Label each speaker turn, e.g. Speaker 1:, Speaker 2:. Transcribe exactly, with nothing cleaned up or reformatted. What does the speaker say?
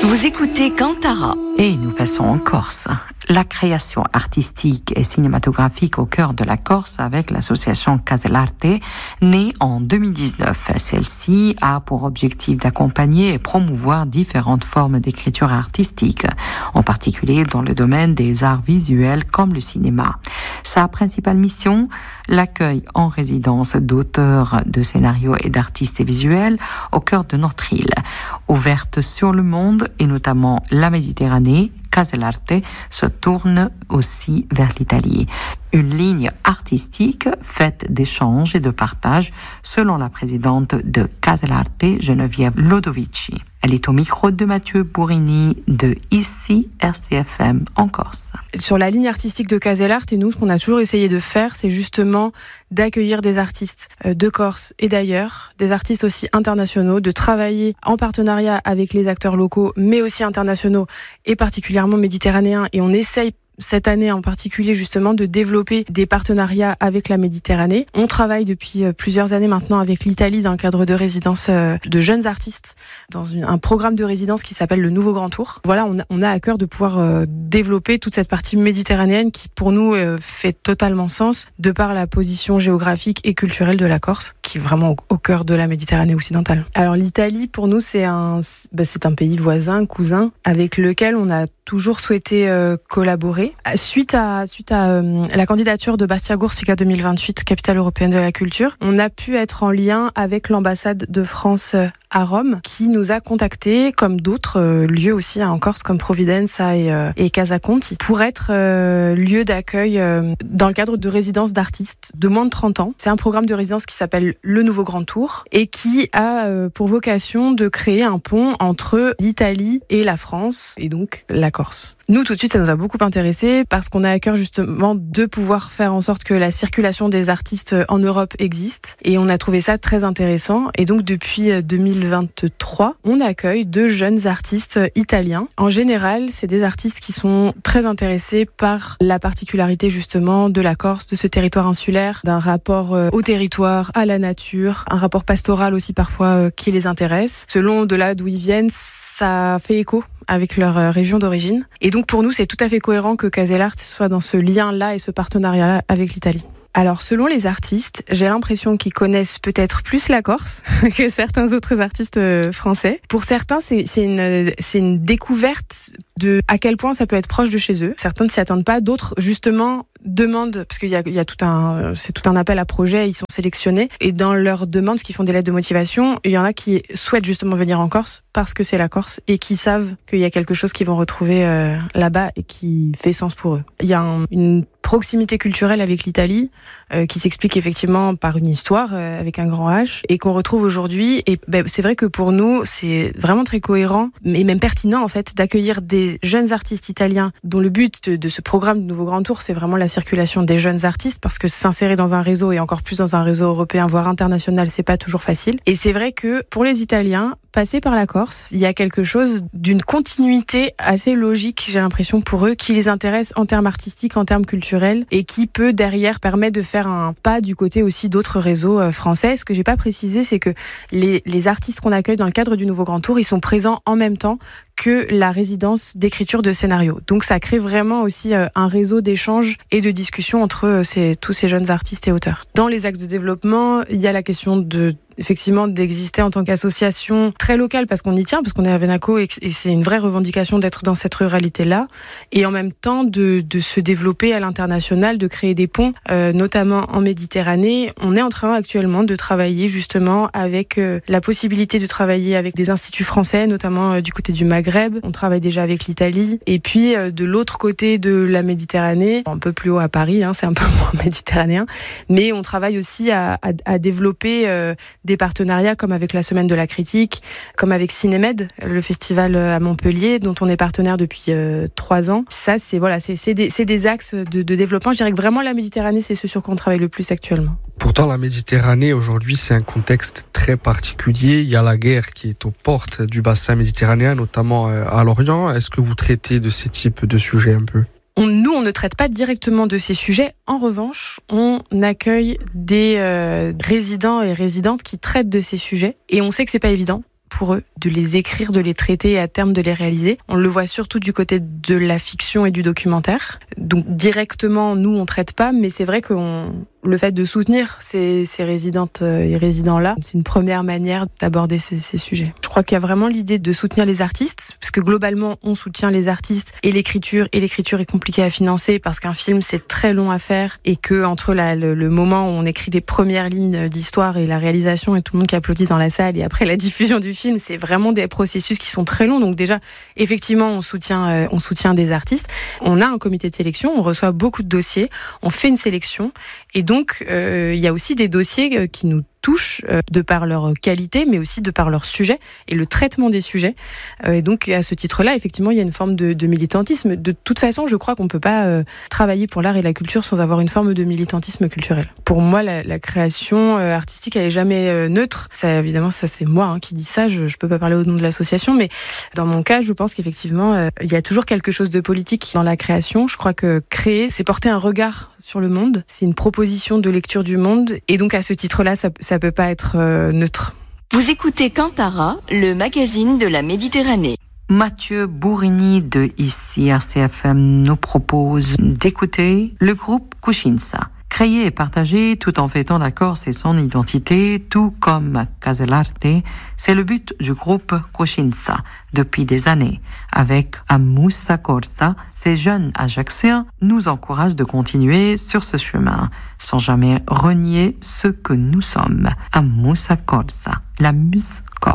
Speaker 1: Vous écoutez Kantara.
Speaker 2: Et nous passons en Corse. La création artistique et cinématographique au cœur de la Corse avec l'association Caselarte, née en deux mille dix-neuf. Celle-ci a pour objectif d'accompagner et promouvoir différentes formes d'écriture artistique, en particulier dans le domaine des arts visuels comme le cinéma. Sa principale mission, l'accueil en résidence d'auteurs de scénarios et d'artistes visuels au cœur de notre île. Ouverte sur le monde et notamment la Méditerranée, Caselarte se tourne aussi vers l'Italie. Une ligne artistique faite d'échanges et de partage, selon la présidente de Caselarte, Geneviève Lodovici. Elle est au micro de Mathieu Bourini de ici R C F M en Corse.
Speaker 3: Sur la ligne artistique de Caselarte, et nous, ce qu'on a toujours essayé de faire, c'est justement d'accueillir des artistes de Corse et d'ailleurs, des artistes aussi internationaux, de travailler en partenariat avec les acteurs locaux, mais aussi internationaux et particulièrement méditerranéens. Et on essaye cette année en particulier justement de développer des partenariats avec la Méditerranée. On travaille depuis plusieurs années maintenant avec l'Italie dans le cadre de résidences de jeunes artistes dans une, un programme de résidence qui s'appelle le Nouveau Grand Tour. Voilà, on a, on a à cœur de pouvoir euh, développer toute cette partie méditerranéenne qui pour nous euh, fait totalement sens de par la position géographique et culturelle de la Corse qui est vraiment au, au cœur de la Méditerranée occidentale. Alors l'Italie pour nous c'est un, bah, c'est un pays voisin, cousin avec lequel on a toujours souhaité euh, collaborer. Suite à, suite à euh, la candidature de Bastia Goursica deux mille vingt-huit, capitale européenne de la culture, on a pu être en lien avec l'ambassade de France euh, à Rome, qui nous a contactés, comme d'autres euh, lieux aussi hein, en Corse, comme Providenza et, euh, et Casaconti, pour être euh, lieu d'accueil euh, dans le cadre de résidences d'artistes de moins de trente ans. C'est un programme de résidence qui s'appelle le Nouveau Grand Tour et qui a euh, pour vocation de créer un pont entre l'Italie et la France, et donc la Corse. Nous, tout de suite, ça nous a beaucoup intéressés parce qu'on a à cœur justement de pouvoir faire en sorte que la circulation des artistes en Europe existe. Et on a trouvé ça très intéressant. Et donc, depuis deux mille vingt-trois, on accueille deux jeunes artistes italiens. En général, c'est des artistes qui sont très intéressés par la particularité justement de la Corse, de ce territoire insulaire, d'un rapport au territoire, à la nature, un rapport pastoral aussi parfois qui les intéresse. Selon de là d'où ils viennent, ça fait écho avec leur région d'origine. Et donc pour nous, c'est tout à fait cohérent que Caselarte soit dans ce lien-là et ce partenariat-là avec l'Italie. Alors selon les artistes, j'ai l'impression qu'ils connaissent peut-être plus la Corse que certains autres artistes français. Pour certains, c'est, c'est, une, c'est une découverte de à quel point ça peut être proche de chez eux. Certains ne s'y attendent pas, d'autres justement demandent, parce qu'il y a, il y a tout un, c'est tout un appel à projet, ils sont sélectionnés, et dans leurs demandes, parce qu'ils font des lettres de motivation, il y en a qui souhaitent justement venir en Corse parce que c'est la Corse et qui savent qu'il y a quelque chose qu'ils vont retrouver euh, là-bas et qui fait sens pour eux. Il y a un, une proximité culturelle avec l'Italie euh, qui s'explique effectivement par une histoire euh, avec un grand H et qu'on retrouve aujourd'hui. Et ben, c'est vrai que pour nous, c'est vraiment très cohérent et même pertinent en fait d'accueillir des jeunes artistes italiens dont le but de, de ce programme de Nouveau Grand Tour, c'est vraiment la circulation des jeunes artistes parce que s'insérer dans un réseau et encore plus dans un réseau européen voire international, c'est pas toujours facile. Et c'est vrai que pour les Italiens, passer par la Corse, il y a quelque chose d'une continuité assez logique, j'ai l'impression, pour eux, qui les intéresse en termes artistiques, en termes culturels, et qui peut derrière permettre de faire un pas du côté aussi d'autres réseaux euh, français. Ce que j'ai pas précisé, c'est que les, les artistes qu'on accueille dans le cadre du Nouveau Grand Tour, ils sont présents en même temps que la résidence d'écriture de scénarios. Donc ça crée vraiment aussi euh, un réseau d'échanges et de discussions entre euh, ces, tous ces jeunes artistes et auteurs. Dans les axes de développement, il y a la question de effectivement d'exister en tant qu'association très locale parce qu'on y tient, parce qu'on est à Venaco et, et c'est une vraie revendication d'être dans cette ruralité-là, et en même temps de, de se développer à l'international, de créer des ponts, euh, notamment en Méditerranée. On est en train actuellement de travailler justement avec euh, la possibilité de travailler avec des instituts français, notamment euh, du côté du Maghreb. On travaille déjà avec l'Italie, et puis euh, de l'autre côté de la Méditerranée, un peu plus haut à Paris, hein, c'est un peu moins méditerranéen, mais on travaille aussi à, à, à développer euh, des partenariats comme avec la Semaine de la Critique, comme avec Cinémed, le festival à Montpellier, dont on est partenaire depuis euh, trois ans. Ça, c'est voilà, c'est, c'est, des, c'est des axes de, de développement. Je dirais que vraiment la Méditerranée, c'est ce sur quoi on travaille le plus actuellement.
Speaker 4: Pourtant, la Méditerranée, aujourd'hui, c'est un contexte très particulier. Il y a la guerre qui est aux portes du bassin méditerranéen, notamment à l'Orient. Est-ce que vous traitez de ces types de sujets un peu ?
Speaker 3: On, nous, on ne traite pas directement de ces sujets. En revanche, on accueille des euh, résidents et résidentes qui traitent de ces sujets. Et on sait que c'est pas évident pour eux de les écrire, de les traiter et à terme de les réaliser. On le voit surtout du côté de la fiction et du documentaire. Donc directement, nous, on traite pas, mais c'est vrai que le fait de soutenir ces, ces résidentes et résidents-là, c'est une première manière d'aborder ce, ces sujets. Je crois qu'il y a vraiment l'idée de soutenir les artistes, parce que globalement, on soutient les artistes et l'écriture, et l'écriture est compliquée à financer parce qu'un film, c'est très long à faire et que entre la, le, le moment où on écrit des premières lignes d'histoire et la réalisation et tout le monde qui applaudit dans la salle et après la diffusion du film, c'est vraiment des processus qui sont très longs. Donc déjà, effectivement, on soutient, euh, on soutient des artistes. On a un comité de sélection, on reçoit beaucoup de dossiers, on fait une sélection et donc euh, il y a aussi des dossiers qui nous touchent euh, de par leur qualité, mais aussi de par leur sujet et le traitement des sujets. Euh, et donc, à ce titre-là, effectivement, il y a une forme de, de militantisme. De toute façon, je crois qu'on ne peut pas euh, travailler pour l'art et la culture sans avoir une forme de militantisme culturel. Pour moi, la, la création euh, artistique, elle est jamais euh, neutre. Ça, évidemment, ça c'est moi hein, qui dis ça. Je ne peux pas parler au nom de l'association, mais dans mon cas, je pense qu'effectivement, euh, il y a toujours quelque chose de politique dans la création. Je crois que créer, c'est porter un regard sur le monde. C'est une proposition de lecture du monde. Et donc, à ce titre-là, ça, ça peut pas être euh, neutre.
Speaker 1: Vous écoutez Kantara, le magazine de la Méditerranée.
Speaker 2: Mathieu Bourigny de ici R C F M nous propose d'écouter le groupe Kushinsa. Créer et partager tout en fêtant la Corse et son identité, tout comme Caselarte, c'est le but du groupe Kushinsa depuis des années. Avec Amoussa Corsa, ces jeunes Ajacciens nous encouragent de continuer sur ce chemin, sans jamais renier ce que nous sommes. Amoussa Corsa, la muse